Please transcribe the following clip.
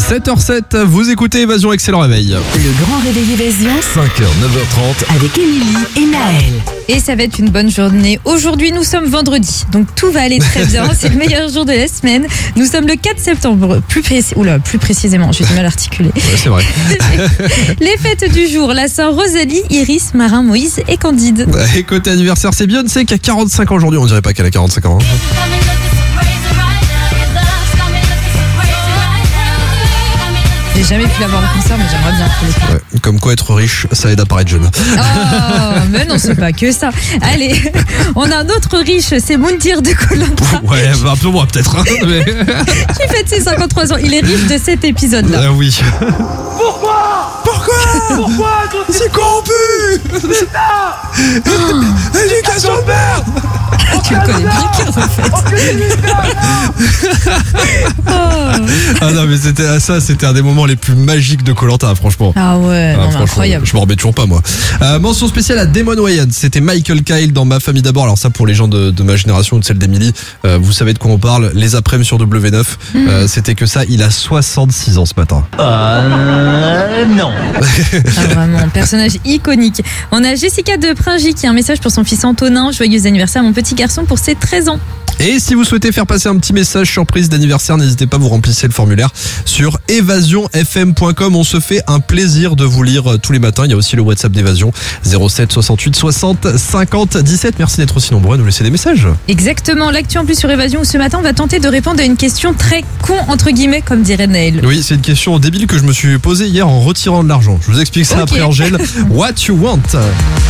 7h07, vous écoutez Évasion, excellent réveil. Le grand réveil Évasion 5h, 9h30. avec Émilie et Naël. Et ça va être une bonne journée. Aujourd'hui, nous sommes vendredi, donc tout va aller très bien. C'est le meilleur jour de la semaine. Nous sommes le 4 septembre, plus précisément, j'ai du mal à articuler. Ouais, c'est vrai. Les fêtes du jour, la Saint-Rosalie, Iris, Marin, Moïse et Candide. Et côté anniversaire, c'est Beyoncé qui a 45 ans aujourd'hui. On dirait pas qu'elle a 45 ans. J'ai jamais pu la voir en concert, mais j'aimerais bien. Ouais, comme quoi être riche, ça aide à paraître jeune. Oh, mais non, c'est pas que ça. Allez, on a un autre riche, c'est Moundir de Koh-Lanta, Ouais, un peu moins peut-être. Mais... qui fête ses 53 ans. Il est riche de cet épisode-là. oui. Pourquoi C'est corrompu. Éducation de merde. Tu le connais bien, Kurt, en fait. Ah non, mais c'était un des moments les plus magiques de Koh-Lanta, franchement. Ah ouais, non, mais franchement, incroyable. Je m'en remets toujours pas, moi. Mention spéciale à Damon Wayans. C'était Michael Kyle dans Ma Famille d'abord. Alors ça, pour les gens de ma génération ou de celle d'Emily, vous savez de quoi on parle. Les après-midi sur W9. C'était que ça. Il a 66 ans ce matin. Non. Ah, vraiment, personnage iconique. On a Jessica de Pringy qui a un message pour son fils Antonin. Joyeux anniversaire, mon petit garçon, pour ses 13 ans. Et si vous souhaitez faire passer un petit message surprise d'anniversaire, n'hésitez pas, vous remplissez le formulaire sur évasionfm.com. On se fait un plaisir de vous lire tous les matins. Il y a aussi le WhatsApp d'Évasion 07 68 60 50 17. Merci d'être aussi nombreux à nous laisser des messages. Exactement, l'actu en plus sur Évasion où ce matin on va tenter de répondre à une question très con entre guillemets, comme dirait Naël. Oui, c'est une question débile que je me suis posée hier en retirant de l'argent. Je vous explique ça Ok. après Angèle. What you want?